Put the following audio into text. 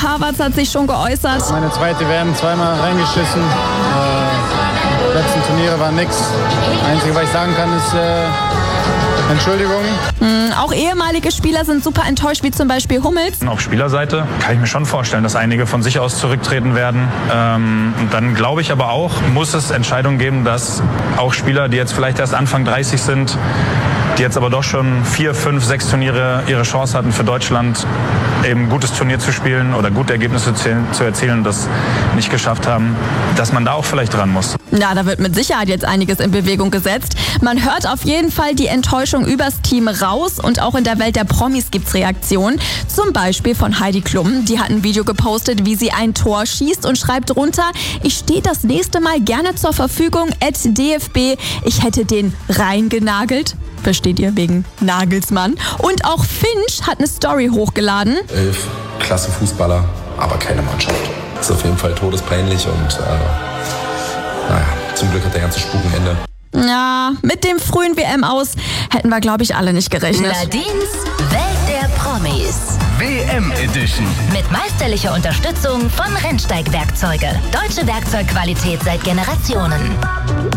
Havertz hat sich schon geäußert. Meine zweite WM, zweimal reingeschissen. Die letzten Turniere waren nix. Das Einzige, was ich sagen kann, ist Entschuldigung. Auch ehemalige Spieler sind super enttäuscht, wie zum Beispiel Hummels. Auf Spielerseite kann ich mir schon vorstellen, dass einige von sich aus zurücktreten werden. Und dann glaube ich aber auch, muss es Entscheidungen geben, dass auch Spieler, die jetzt vielleicht erst Anfang 30 sind, die jetzt aber doch schon 4, 5, 6 Turniere ihre Chance hatten für Deutschland, eben ein gutes Turnier zu spielen oder gute Ergebnisse zu erzielen und das nicht geschafft haben, dass man da auch vielleicht dran muss. Ja, da wird mit Sicherheit jetzt einiges in Bewegung gesetzt. Man hört auf jeden Fall die Enttäuschung übers Team raus und auch in der Welt der Promis gibt's Reaktionen. Zum Beispiel von Heidi Klum. Die hat ein Video gepostet, wie sie ein Tor schießt und schreibt drunter: Ich stehe das nächste Mal gerne zur Verfügung, @DFB. Ich hätte den reingenagelt. Versteht ihr, wegen Nagelsmann. Und auch Finch hat eine Story hochgeladen. 11 klasse Fußballer, aber keine Mannschaft. Das ist auf jeden Fall todespeinlich und zum Glück hat der ganze Spuk ein Ende. Ja, mit dem frühen WM-Aus hätten wir, glaube ich, alle nicht gerechnet. Nadines Welt der Promis. WM Edition. Mit meisterlicher Unterstützung von Rennsteig Werkzeuge. Deutsche Werkzeugqualität seit Generationen.